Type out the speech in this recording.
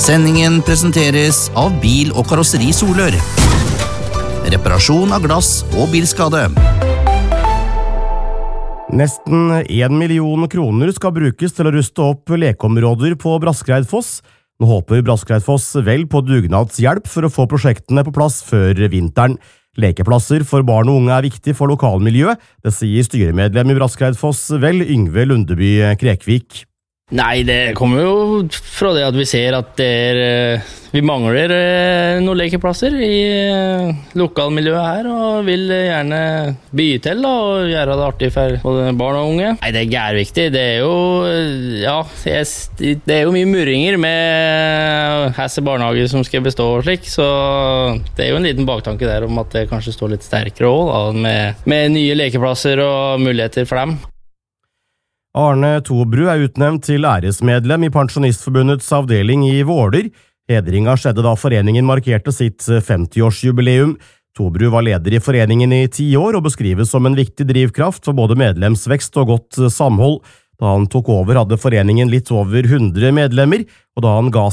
Sendingen presenteres av Bil- og Karosseri Solør. Reparasjon av glass og bilskade. Nesten 1 million kroner skal brukes til å ruste opp lekeområder på Braskereidfoss. Nå håper Braskereidfoss vel på dugnadshjelp for å få prosjektene på plass før vinteren. Lekeplasser for barn og unge er viktig for lokalmiljøet, det sier styremedlem i Braskereidfoss vel, Yngve Lundeby Krekvik. Nei, det kommer jo fra det at vi ser at vi mangler noen lekeplasser i lokalmiljøet her, og vil gjerne by til og gjøre det artig for både barn og unge. Nei, det er viktig. Det er jo mye murringer med Hesse barnehage som skal bestå og slik, så det er jo en liten baktanke der om at det kanskje står litt sterkere også, med nye lekeplasser og muligheter for dem. Arne Tobru er utnevnt til æresmedlem i Pensjonistforbundets avdeling i Våler. Hedringa skjedde da foreningen markerte sitt 50-årsjubileum. Tobru var leder i foreningen i 10 år og beskrives som en viktig drivkraft for både medlemsvekst og godt samhold. Da han tok over hadde foreningen litt over 100 medlemmer, og da han ga